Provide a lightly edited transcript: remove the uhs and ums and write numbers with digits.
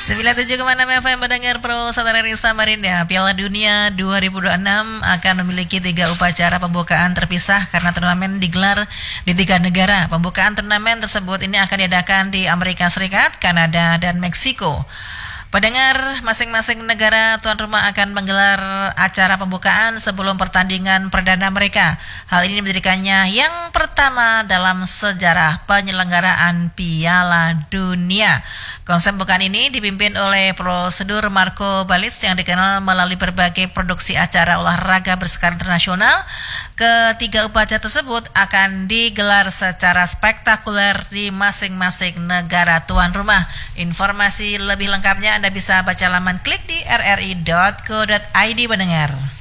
97,6 FM mendengar Pro Saudari Samarinda. Piala Dunia 2026 akan memiliki 3 upacara pembukaan terpisah karena turnamen digelar di 3 negara. Pembukaan turnamen tersebut ini akan diadakan di Amerika Serikat, Kanada, dan Meksiko. Pendengar, masing-masing negara tuan rumah akan menggelar acara pembukaan sebelum pertandingan perdana mereka. Hal ini menjadikannya yang pertama dalam sejarah penyelenggaraan Piala Dunia. Konsep pembukaan ini dipimpin oleh prosedur Marco Balic yang dikenal melalui berbagai produksi acara olahraga berskala internasional. Ketiga upacara tersebut akan digelar secara spektakuler di masing-masing negara tuan rumah. Informasi lebih lengkapnya Anda bisa baca laman klik di rri.co.id pendengar.